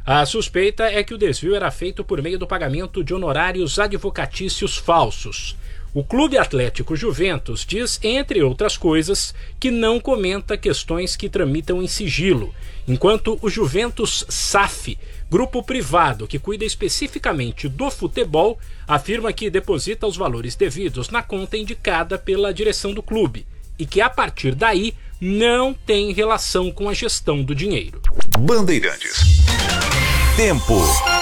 A suspeita é que o desvio era feito por meio do pagamento de honorários advocatícios falsos. O Clube Atlético Juventus diz, entre outras coisas, que não comenta questões que tramitam em sigilo, enquanto o Juventus SAF, grupo privado que cuida especificamente do futebol, afirma que deposita os valores devidos na conta indicada pela direção do clube e que, a partir daí, não tem relação com a gestão do dinheiro. Bandeirantes. Tempo.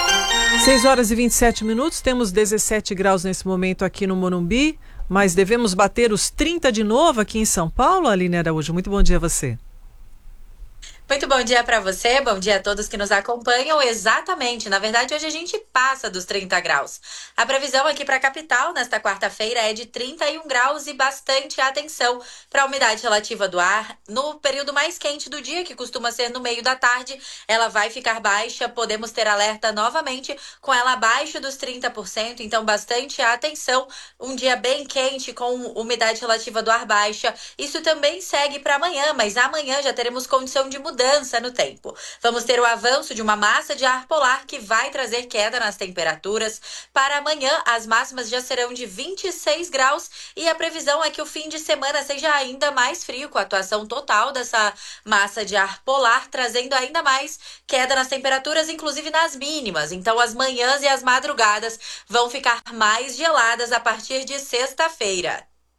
6h27, temos 17 graus nesse momento aqui no Morumbi, mas devemos bater os 30 de novo aqui em São Paulo, Aline Araújo. Muito bom dia a você. Muito bom dia para você, bom dia a todos que nos acompanham. Exatamente, na verdade hoje a gente passa dos 30 graus. A previsão aqui para a capital nesta quarta-feira é de 31 graus e bastante atenção para a umidade relativa do ar. No período mais quente do dia, que costuma ser no meio da tarde, ela vai ficar baixa, podemos ter alerta novamente com ela abaixo dos 30%, então bastante atenção. Um dia bem quente com umidade relativa do ar baixa. Isso também segue para amanhã, mas amanhã já teremos condição de mudança no tempo. Vamos ter o avanço de uma massa de ar polar que vai trazer queda nas temperaturas. Para amanhã, as máximas já serão de 26 graus e a previsão é que o fim de semana seja ainda mais frio, com a atuação total dessa massa de ar polar, trazendo ainda mais queda nas temperaturas, inclusive nas mínimas. Então, as manhãs e as madrugadas vão ficar mais geladas a partir de sexta-feira.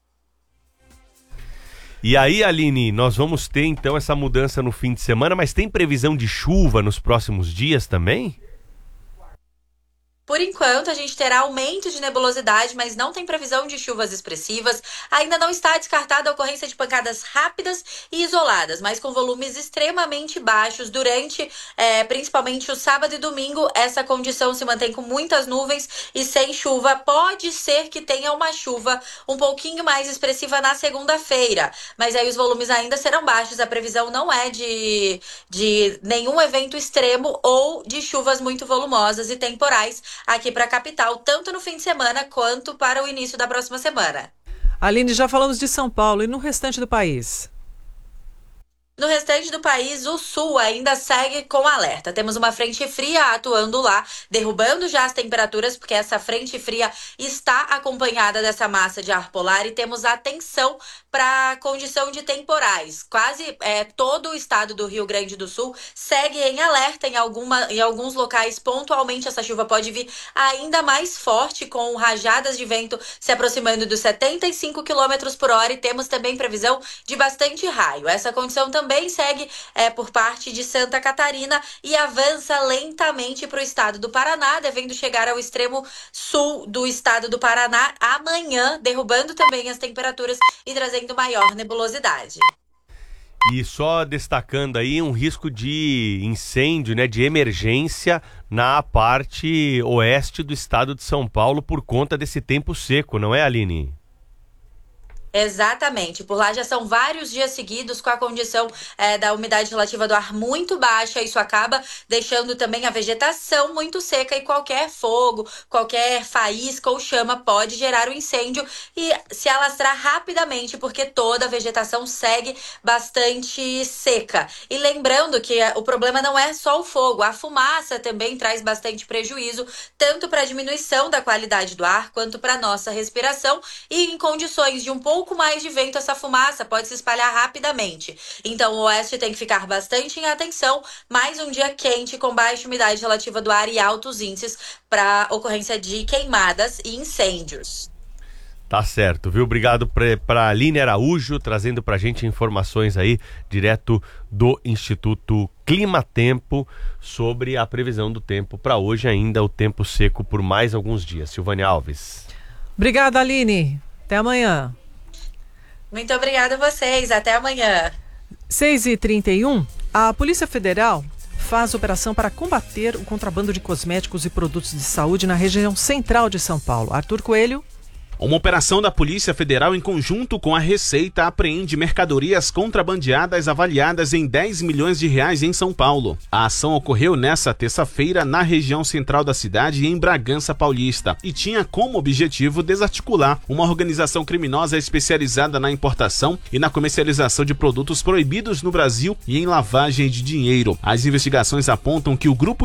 E aí, Aline, nós vamos ter então essa mudança no fim de semana, mas tem previsão de chuva nos próximos dias também? Por enquanto, a gente terá aumento de nebulosidade, mas não tem previsão de chuvas expressivas. Ainda não está descartada a ocorrência de pancadas rápidas e isoladas, mas com volumes extremamente baixos durante, principalmente o sábado e domingo. Essa condição se mantém com muitas nuvens e sem chuva. Pode ser que tenha uma chuva um pouquinho mais expressiva na segunda-feira, mas aí os volumes ainda serão baixos. A previsão não é de nenhum evento extremo ou de chuvas muito volumosas e temporais aqui para a capital, tanto no fim de semana quanto para o início da próxima semana. Aline, já falamos de São Paulo e no restante do país? No restante do país, o sul ainda segue com alerta. Temos uma frente fria atuando lá, derrubando já as temperaturas, porque essa frente fria está acompanhada dessa massa de ar polar e temos atenção para a condição de temporais. Quase todo o estado do Rio Grande do Sul segue em alerta. Em alguns locais, pontualmente, essa chuva pode vir ainda mais forte, com rajadas de vento se aproximando dos 75 km por hora e temos também previsão de bastante raio. Essa condição também segue por parte de Santa Catarina e avança lentamente para o estado do Paraná, devendo chegar ao extremo sul do estado do Paraná amanhã, derrubando também as temperaturas e trazendo maior nebulosidade. E só destacando aí um risco de incêndio, né, de emergência na parte oeste do estado de São Paulo por conta desse tempo seco, não é, Aline? Exatamente, por lá já são vários dias seguidos com a condição da umidade relativa do ar muito baixa. Isso acaba deixando também a vegetação muito seca e qualquer fogo, qualquer faísca ou chama pode gerar um incêndio e se alastrar rapidamente, porque toda a vegetação segue bastante seca. E lembrando que o problema não é só o fogo, a fumaça também traz bastante prejuízo, tanto para a diminuição da qualidade do ar quanto para a nossa respiração, e em condições de um pouco mais de vento, essa fumaça pode se espalhar rapidamente. Então o oeste tem que ficar bastante em atenção. Mais um dia quente com baixa umidade relativa do ar e altos índices para ocorrência de queimadas e incêndios. Tá certo, viu? Obrigado para Aline Araújo, trazendo pra gente informações aí direto do Instituto Climatempo sobre a previsão do tempo para hoje, ainda o tempo seco por mais alguns dias. Silvânia Alves. Obrigada, Aline. Até amanhã. Muito obrigada a vocês. Até amanhã. 6h31, a Polícia Federal faz operação para combater o contrabando de cosméticos e produtos de saúde na região central de São Paulo. Arthur Coelho. Uma operação da Polícia Federal em conjunto com a Receita apreende mercadorias contrabandeadas avaliadas em 10 milhões de reais em São Paulo. A ação ocorreu nesta terça-feira na região central da cidade e em Bragança Paulista e tinha como objetivo desarticular uma organização criminosa especializada na importação e na comercialização de produtos proibidos no Brasil e em lavagem de dinheiro. As investigações apontam que o grupo